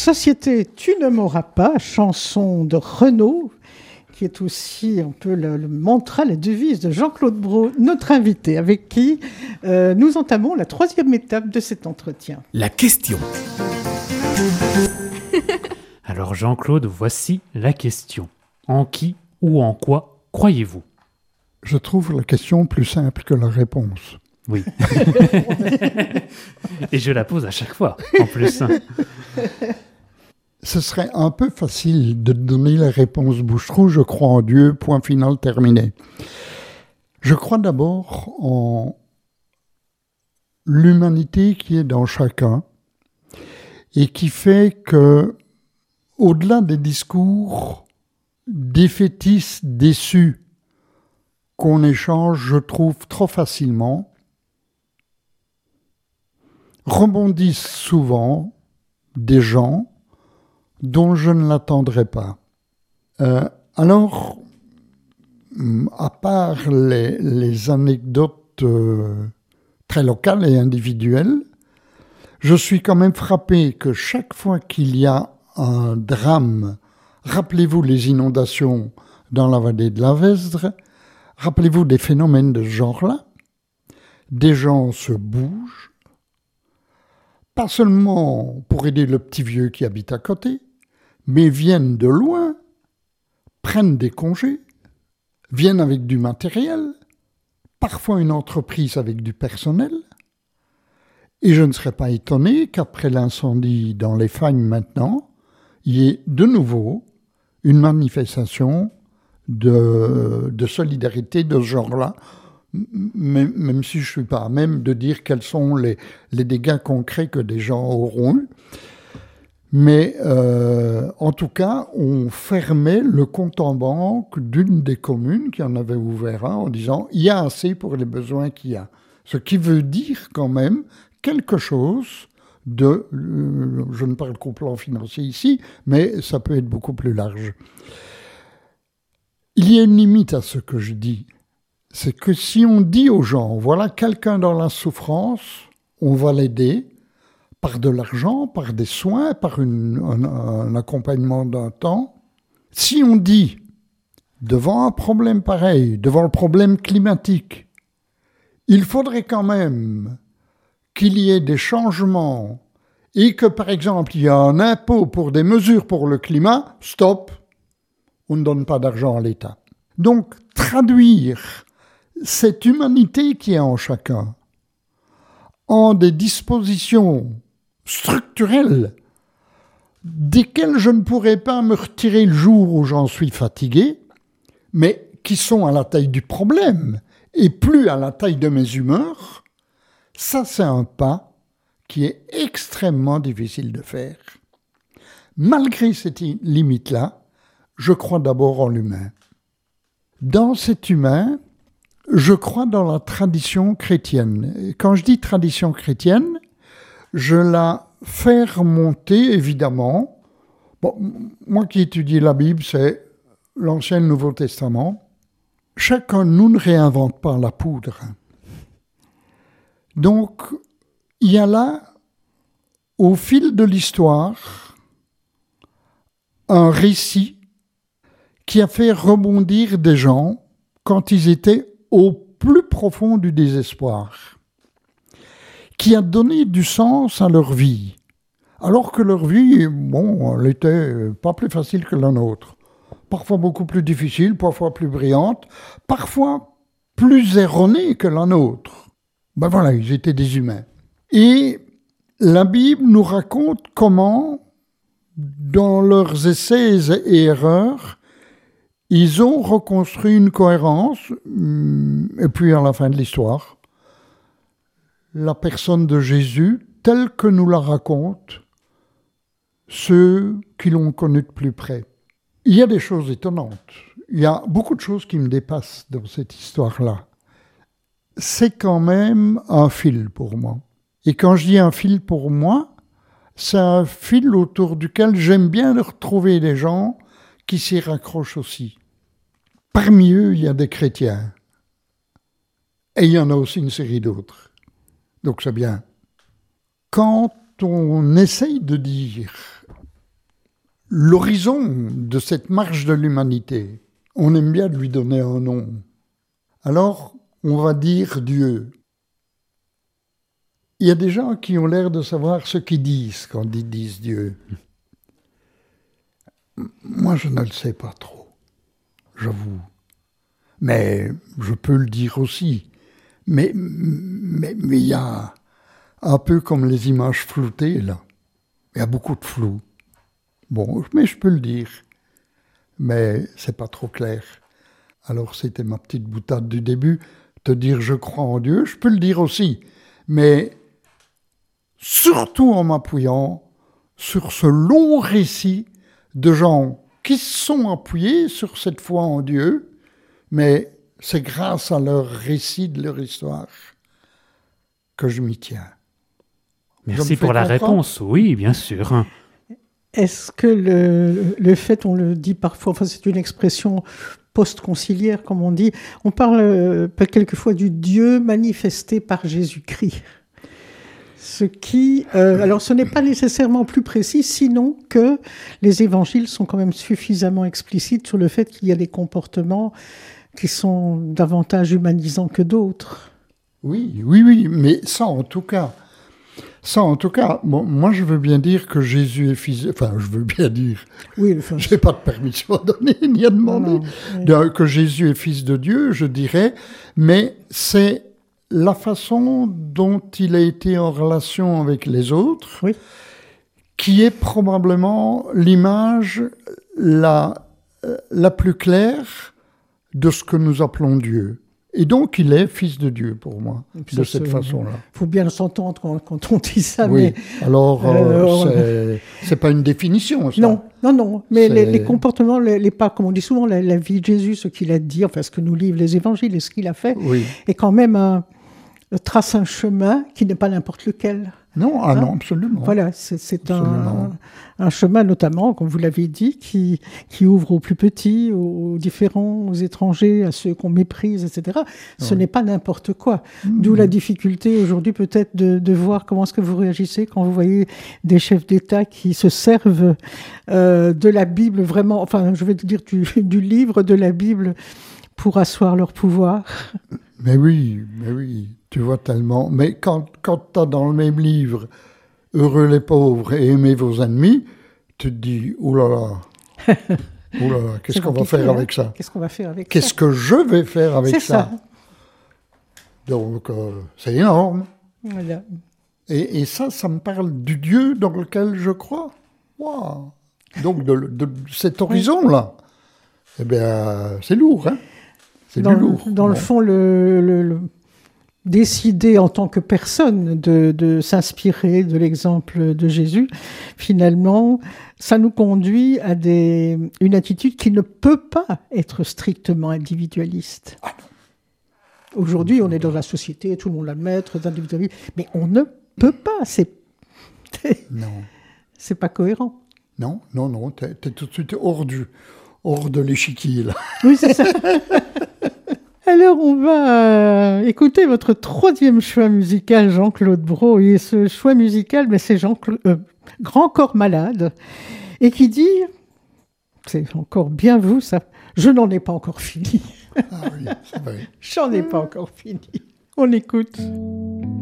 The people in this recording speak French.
Société, tu ne m'auras pas, chanson de Renaud, qui est aussi un peu le mantra, la devise de Jean-Claude Brault, notre invité, avec qui nous entamons la 3e étape de cet entretien. La question. Alors Jean-Claude, voici la question. En qui ou en quoi croyez-vous ? Je trouve la question plus simple que la réponse. Oui. Et je la pose à chaque fois, en plus. Ce serait un peu facile de donner la réponse bouche-trou, je crois en Dieu, point final, terminé. Je crois d'abord en l'humanité qui est dans chacun et qui fait que, au-delà des discours défaitistes, déçus, qu'on échange, je trouve, trop facilement, rebondissent souvent des gens dont je ne l'attendrais pas. Alors, à part les anecdotes très locales et individuelles, je suis quand même frappé que chaque fois qu'il y a un drame, rappelez-vous les inondations dans la vallée de la Vesdre, rappelez-vous des phénomènes de ce genre-là, des gens se bougent, pas seulement pour aider le petit vieux qui habite à côté, mais viennent de loin, prennent des congés, viennent avec du matériel, parfois une entreprise avec du personnel. Et je ne serais pas étonné qu'après l'incendie dans les Fagnes maintenant, il y ait de nouveau une manifestation de solidarité de ce genre-là, même si je ne suis pas à même de dire quels sont les dégâts concrets que des gens auront eus. Mais en tout cas, on fermait le compte en banque d'une des communes qui en avait ouvert un en disant « il y a assez pour les besoins qu'il y a ». Ce qui veut dire quand même quelque chose de... je ne parle qu'au plan financier ici, mais ça peut être beaucoup plus large. Il y a une limite à ce que je dis. C'est que si on dit aux gens « voilà quelqu'un dans la souffrance, on va l'aider », par de l'argent, par des soins, par un accompagnement d'un temps. Si on dit, devant un problème pareil, devant le problème climatique, il faudrait quand même qu'il y ait des changements et que, par exemple, il y a un impôt pour des mesures pour le climat, stop, on ne donne pas d'argent à l'État. Donc, traduire cette humanité qui est en chacun en des dispositions structurelles, desquelles je ne pourrais pas me retirer le jour où j'en suis fatigué, mais qui sont à la taille du problème et plus à la taille de mes humeurs, ça c'est un pas qui est extrêmement difficile de faire. Malgré cette limite-là, je crois d'abord en l'humain. Dans cet humain, je crois dans la tradition chrétienne. Et quand je dis tradition chrétienne, je la fais remonter, évidemment. Bon, moi qui étudie la Bible, c'est l'Ancien et le Nouveau Testament. Chacun de nous ne réinvente pas la poudre. Donc, il y a là, au fil de l'histoire, un récit qui a fait rebondir des gens quand ils étaient au plus profond du désespoir, qui a donné du sens à leur vie, alors que leur vie, bon, elle était pas plus facile que la nôtre. Parfois beaucoup plus difficile, parfois plus brillante, parfois plus erronée que la nôtre. Ben voilà, ils étaient des humains. Et la Bible nous raconte comment, dans leurs essais et erreurs, ils ont reconstruit une cohérence, et puis à la fin de l'histoire, la personne de Jésus, telle que nous la racontent ceux qui l'ont connue de plus près. Il y a des choses étonnantes. Il y a beaucoup de choses qui me dépassent dans cette histoire-là. C'est quand même un fil pour moi. Et quand je dis un fil pour moi, c'est un fil autour duquel j'aime bien retrouver des gens qui s'y raccrochent aussi. Parmi eux, il y a des chrétiens. Et il y en a aussi une série d'autres. Donc c'est bien. Quand on essaye de dire l'horizon de cette marche de l'humanité. On aime bien lui donner un nom. Alors, on va dire Dieu. Il y a des gens qui ont l'air de savoir ce qu'ils disent quand ils disent Dieu. Moi, je ne le sais pas trop, j'avoue. Mais je peux le dire aussi. Mais il y a un peu comme les images floutées, là. Il y a beaucoup de flou. Bon, mais je peux le dire. Mais c'est pas trop clair. Alors, c'était ma petite boutade du début. Te dire je crois en Dieu, je peux le dire aussi. Mais surtout en m'appuyant sur ce long récit de gens qui se sont appuyés sur cette foi en Dieu, mais c'est grâce à leur récit de leur histoire que je m'y tiens. Merci pour la réponse. Oui, bien sûr. Est-ce que le fait, on le dit parfois, enfin c'est une expression post-conciliaire comme on dit, on parle quelquefois du Dieu manifesté par Jésus-Christ. Ce qui, alors ce n'est pas nécessairement plus précis, sinon que les évangiles sont quand même suffisamment explicites sur le fait qu'il y a des comportements qui sont davantage humanisants que d'autres. Oui, mais ça en tout cas, bon, moi je veux bien dire que Jésus est fils... Enfin, je veux bien dire, je n'ai pas de permission à donner ni à demander, que Jésus est fils de Dieu, je dirais, mais c'est la façon dont il a été en relation avec les autres, qui est probablement l'image la plus claire de ce que nous appelons Dieu. Et donc, il est fils de Dieu pour moi, de cette façon-là. Il faut bien s'entendre quand on dit ça. Oui, mais, alors c'est pas une définition, ça. Non, mais les comportements, les pas, comme on dit souvent, la vie de Jésus, ce qu'il a dit, enfin ce que nous livrent les évangiles et ce qu'il a fait, est quand même trace un chemin qui n'est pas n'importe lequel. Non, non, absolument. Voilà, c'est un chemin notamment, comme vous l'avez dit, qui ouvre aux plus petits, aux différents, aux étrangers, à ceux qu'on méprise, etc. Ce n'est pas n'importe quoi. D'où la difficulté aujourd'hui peut-être de voir comment est-ce que vous réagissez quand vous voyez des chefs d'État qui se servent de la Bible vraiment, enfin je vais te dire du livre de la Bible pour asseoir leur pouvoir. Mais oui, tu vois tellement. Mais quand tu as dans le même livre « Heureux les pauvres et aimez vos ennemis », tu te dis « Ouh là là, qu'est-ce qu'on va faire avec ça ? Qu'est-ce qu'on va faire avec ça ? Qu'est-ce que je vais faire avec ça ?» C'est ça. Donc, c'est énorme. Voilà. Et ça me parle du Dieu dans lequel je crois. Wow. Donc, de cet horizon-là, eh bien, c'est lourd, hein ? C'est du lourd. Dans le fond, décider en tant que personne de s'inspirer de l'exemple de Jésus, finalement, ça nous conduit à une attitude qui ne peut pas être strictement individualiste. Aujourd'hui, on est dans la société, tout le monde l'admettre, mais on ne peut pas. Non. C'est pas cohérent. Non, t'es tout de suite hors de l'échiquier, là. Oui, c'est ça. Alors, on va écouter votre troisième choix musical, Jean-Claude Brault. Et ce choix musical, c'est Grand Corps Malade. Et qui dit, c'est encore bien vous, ça, je n'en ai pas encore fini. Ah oui, c'est vrai. J'en ai pas encore fini. On écoute.